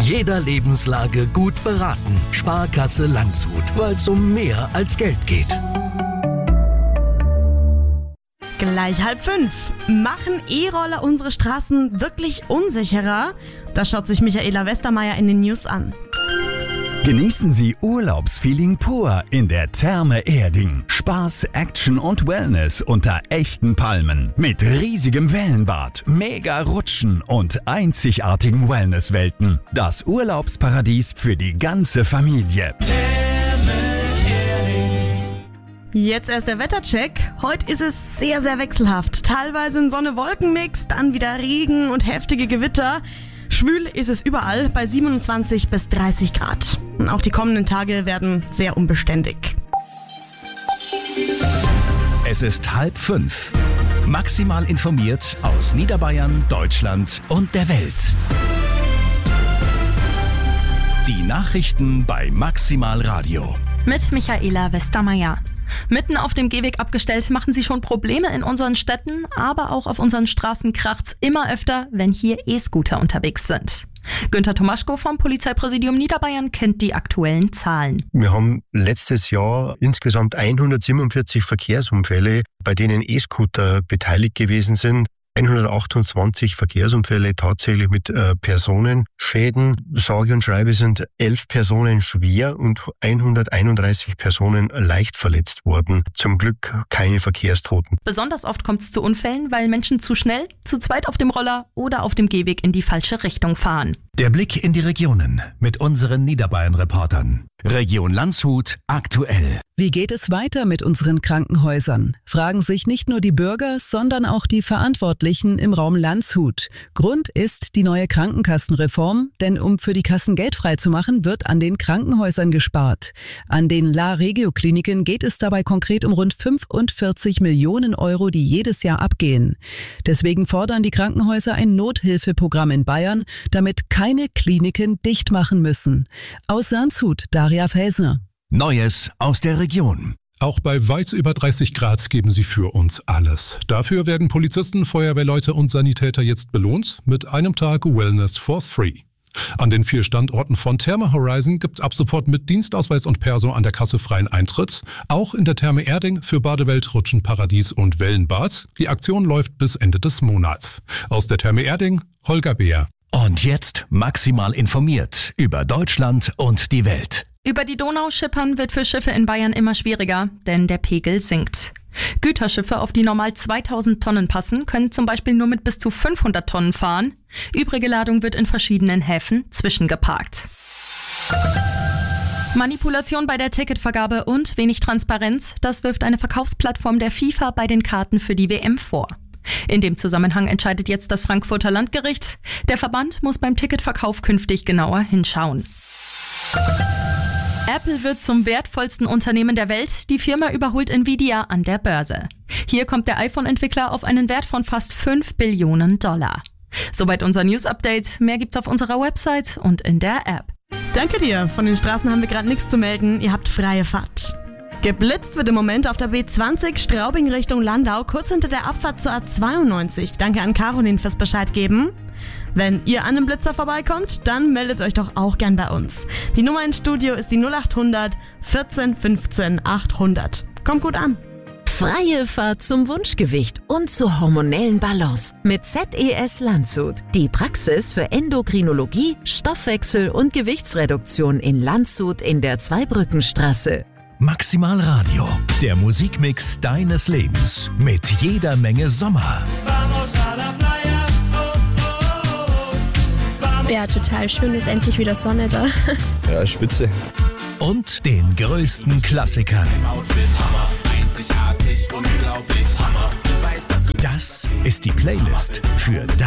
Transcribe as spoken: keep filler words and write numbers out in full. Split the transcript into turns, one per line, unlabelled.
jeder Lebenslage gut beraten. Sparkasse Landshut, weil es um mehr als Geld geht.
Gleich halb fünf. Machen E-Roller unsere Straßen wirklich unsicherer? Das schaut sich Michaela Westermeier in den News an.
Genießen Sie Urlaubsfeeling pur in der Therme Erding. Spaß, Action und Wellness unter echten Palmen. Mit riesigem Wellenbad, mega Rutschen und einzigartigen Wellnesswelten. Das Urlaubsparadies für die ganze Familie.
Jetzt erst der Wettercheck. Heute ist es sehr, sehr wechselhaft. Teilweise ein Sonne-Wolken-Mix, dann wieder Regen und heftige Gewitter. Schwül ist es überall bei siebenundzwanzig bis dreißig Grad. Auch die kommenden Tage werden sehr unbeständig.
Es ist halb fünf. Maximal informiert aus Niederbayern, Deutschland und der Welt. Die Nachrichten bei Maximal Radio.
Mit Michaela Westermeier. Mitten auf dem Gehweg abgestellt machen sie schon Probleme in unseren Städten, aber auch auf unseren Straßen kracht's immer öfter, wenn hier E-Scooter unterwegs sind. Günther Tomaschko vom Polizeipräsidium Niederbayern kennt die aktuellen Zahlen.
Wir haben letztes Jahr insgesamt hundertsiebenundvierzig Verkehrsunfälle, bei denen E-Scooter beteiligt gewesen sind. hundertachtundzwanzig Verkehrsunfälle tatsächlich mit äh, Personenschäden. Sage und schreibe sind elf Personen schwer und hunderteinunddreißig Personen leicht verletzt worden. Zum Glück keine Verkehrstoten.
Besonders oft kommt es zu Unfällen, weil Menschen zu schnell, zu zweit auf dem Roller oder auf dem Gehweg in die falsche Richtung fahren.
Der Blick in die Regionen mit unseren Niederbayern-Reportern. Region Landshut aktuell.
Wie geht es weiter mit unseren Krankenhäusern? Fragen sich nicht nur die Bürger, sondern auch die Verantwortlichen im Raum Landshut. Grund ist die neue Krankenkassenreform, denn um für die Kassen Geld freizumachen, wird an den Krankenhäusern gespart. An den La-Regio-Kliniken geht es dabei konkret um rund fünfundvierzig Millionen Euro, die jedes Jahr abgehen. Deswegen fordern die Krankenhäuser ein Nothilfeprogramm in Bayern, damit keine Kliniken dicht machen müssen. Aus Landshut, Daria Felsner.
Neues aus der Region.
Auch bei weit über dreißig Grad geben sie für uns alles. Dafür werden Polizisten, Feuerwehrleute und Sanitäter jetzt belohnt mit einem Tag Wellness for free. An den vier Standorten von Therme Horizon gibt es ab sofort mit Dienstausweis und Perso an der Kasse freien Eintritt. Auch in der Therme Erding für Badewelt, Rutschenparadies und Wellenbad. Die Aktion läuft bis Ende des Monats. Aus der Therme Erding, Holger Beer.
Und jetzt maximal informiert über Deutschland und die Welt.
Über die Donau schippern wird für Schiffe in Bayern immer schwieriger, denn der Pegel sinkt. Güterschiffe, auf die normal zweitausend Tonnen passen, können zum Beispiel nur mit bis zu fünfhundert Tonnen fahren. Übrige Ladung wird in verschiedenen Häfen zwischengeparkt. Manipulation bei der Ticketvergabe und wenig Transparenz, das wirft eine Verkaufsplattform der FIFA bei den Karten für die W M vor. In dem Zusammenhang entscheidet jetzt das Frankfurter Landgericht. Der Verband muss beim Ticketverkauf künftig genauer hinschauen. Apple wird zum wertvollsten Unternehmen der Welt. Die Firma überholt Nvidia an der Börse. Hier kommt der iPhone-Entwickler auf einen Wert von fast fünf Billionen Dollar. Soweit unser News-Update. Mehr gibt's auf unserer Website und in der App.
Danke dir. Von den Straßen haben wir gerade nichts zu melden. Ihr habt freie Fahrt. Geblitzt wird im Moment auf der B zwanzig Straubing Richtung Landau, kurz hinter der Abfahrt zur A zweiundneunzig. Danke an Caroline fürs Bescheid geben. Wenn ihr an einem Blitzer vorbeikommt, dann meldet euch doch auch gern bei uns. Die Nummer ins Studio ist die null acht hundert vierzehn fünfzehn achthundert. Kommt gut an.
Freie Fahrt zum Wunschgewicht und zur hormonellen Balance mit Z E S Landshut. Die Praxis für Endokrinologie, Stoffwechsel und Gewichtsreduktion in Landshut in der Zweibrückenstraße.
Maximal Radio, der Musikmix deines Lebens mit jeder Menge Sommer.
Ja, total schön, ist endlich wieder Sonne da.
Ja, spitze.
Und den größten Klassikern. Das ist die Playlist für